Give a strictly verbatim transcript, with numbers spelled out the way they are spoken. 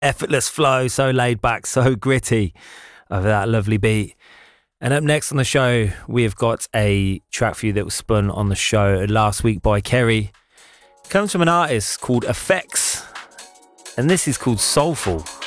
Effortless flow, so laid back, so gritty over that lovely beat. And up next on the show, we've got a track for you that was spun on the show last week by Kerry. It comes from an artist called Effects, and this is called Soulful.